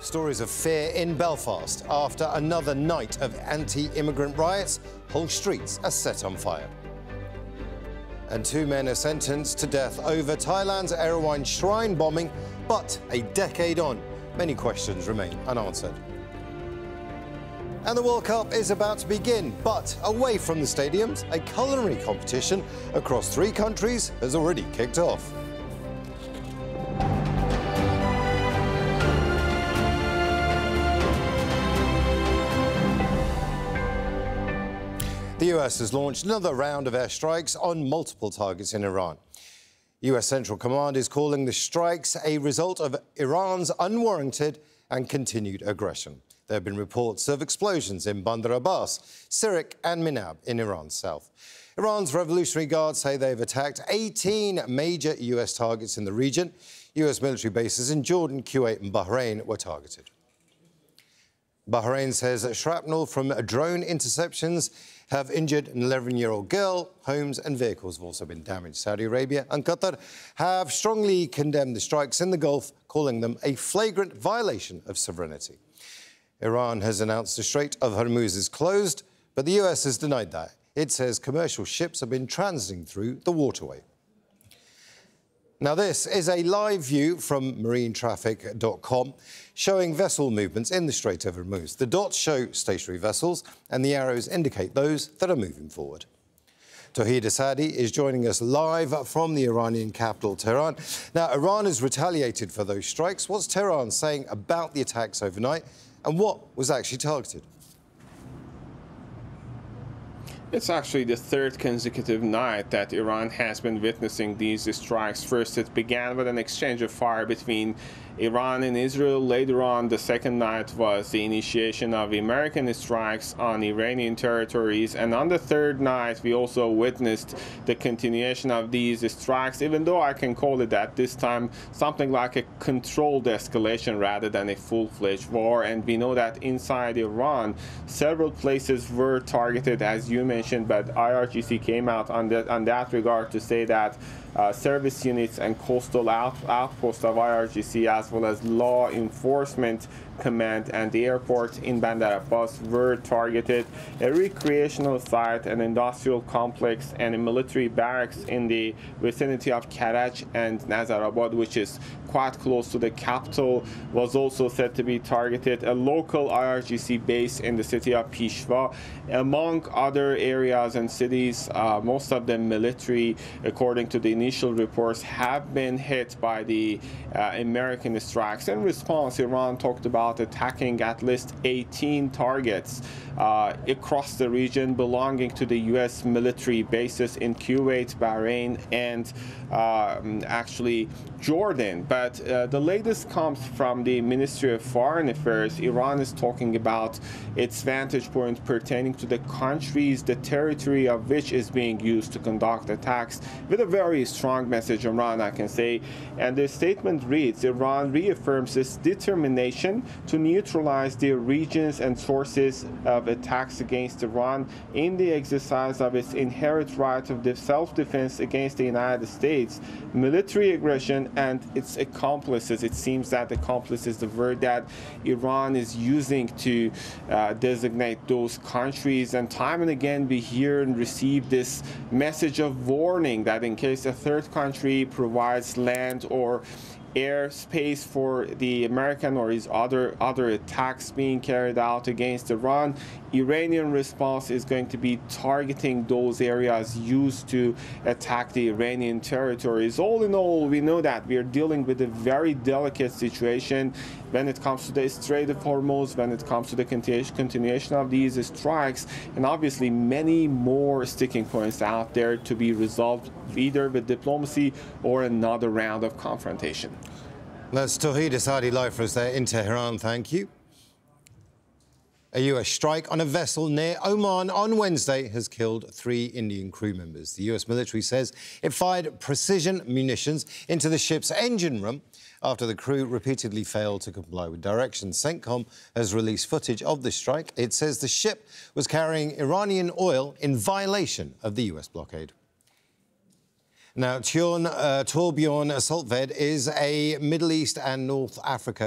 Stories of fear in Belfast after another night of anti-immigrant riots. Whole streets are set on fire. And 2 men are sentenced to death over Thailand's Erewhon shrine bombing. But a decade on, many questions remain unanswered. And the World Cup is about to begin, but away from the stadiums, a culinary competition across 3 countries has already kicked off. The US has launched another round of airstrikes on multiple targets in Iran. US Central Command is calling the strikes a result of Iran's unwarranted and continued aggression. There have been reports of explosions in Bandar Abbas, Sirik and Minab in Iran's south. Iran's Revolutionary Guard say they've attacked 18 major US targets in the region. US military bases in Jordan, Kuwait and Bahrain were targeted. Bahrain says that shrapnel from drone interceptions have injured an 11-year-old girl. Homes and vehicles have also been damaged. Saudi Arabia and Qatar have strongly condemned the strikes in the Gulf, calling them a flagrant violation of sovereignty. Iran has announced the Strait of Hormuz is closed, but the US has denied that. It says commercial ships have been transiting through the waterway. Now, this is a live view from marinetraffic.com showing vessel movements in the Strait of Hormuz. The dots show stationary vessels and the arrows indicate those that are moving forward. Tawhid Asadi is joining us live from the Iranian capital, Tehran. Now, Iran has retaliated for those strikes. What's Tehran saying about the attacks overnight and what was actually targeted? It's actually the 3rd consecutive night that Iran has been witnessing these strikes. First, it began with an exchange of fire between Iran and Israel. Later on, the 2nd night was the initiation of American strikes on Iranian territories. And on the 3rd night, we also witnessed the continuation of these strikes, even though I can call it that this time something like a controlled escalation rather than a full-fledged war. And we know that inside Iran, several places were targeted, as you mentioned, but IRGC came out on that regard to say that service units and coastal outposts of IRGC, as well as law enforcement command and the airport in Bandar Abbas were targeted. A recreational site, an industrial complex, and a military barracks in the vicinity of Karaj and Nazarabad, which is quite close to the capital, was also said to be targeted. A local IRGC base in the city of Peshwa, among other areas and cities, most of them military, according to the initial reports, have been hit by the American strikes. In response, Iran talked about attacking at least 18 targets across the region belonging to the U.S. military bases in Kuwait, Bahrain, and actually Jordan. But the latest comes from the Ministry of Foreign Affairs. Iran is talking about its vantage point pertaining to the countries, the territory of which is being used to conduct attacks, with a very strong message, Iran, I can say. And the statement reads, Iran reaffirms its determination to neutralize the regions and sources of attacks against Iran in the exercise of its inherent right of self-defense against the United States, military aggression, and its accomplices. It seems that accomplice is the word that Iran is using to designate those countries. And time and again, we hear and receive this message of warning that in case a 3rd country provides land or airspace for the American or his other attacks being carried out against Iran, Iranian response is going to be targeting those areas used to attack the Iranian territories. All in all, we know that we are dealing with a very delicate situation when it comes to the Strait of Hormuz, when it comes to the continuation of these strikes, and obviously many more sticking points out there to be resolved either with diplomacy or another round of confrontation. That's Tawhid Asadi live for us there in Tehran. Thank you. A US strike on a vessel near Oman on Wednesday has killed 3 Indian crew members. The US military says it fired precision munitions into the ship's engine room after the crew repeatedly failed to comply with directions. CENTCOM has released footage of this strike. It says the ship was carrying Iranian oil in violation of the US blockade. Now, Torbjorn Soltvedt is a Middle East and North Africa